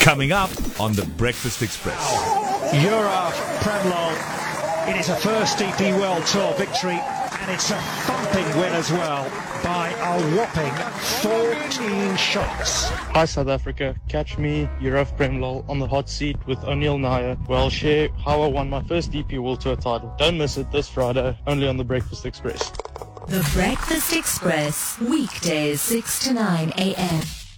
Coming up on the Breakfast Express. Yurav Premlol. It is a first DP World Tour victory, and it's a thumping win as well by a whopping 14 shots. Hi South Africa, catch me, Yurav Premlol, on the hot seat with O'Neill Nair, where I'll share how I won my first DP World Tour title. Don't miss it this Friday, only on the Breakfast Express. The Breakfast Express, weekdays 6 to 9 a.m.